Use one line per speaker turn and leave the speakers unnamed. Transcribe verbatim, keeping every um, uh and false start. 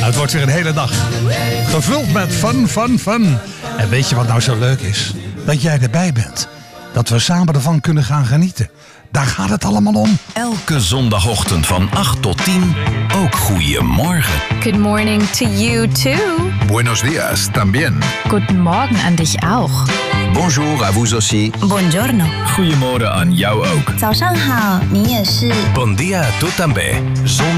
het wordt weer een hele dag. Gevuld met fun, fun, fun. En weet je wat nou zo leuk is? Dat jij erbij bent. Dat we samen ervan kunnen gaan genieten. Daar gaat het allemaal om.
Elke zondagochtend van acht tot tien. Ook goeiemorgen.
Good morning to you too.
Buenos días, también.
Guten Morgen an dich auch.
Bonjour à vous aussi.
Buongiorno.
Goedemorgen aan jou ook.
早上好，你也是。
Bon dia, tu també.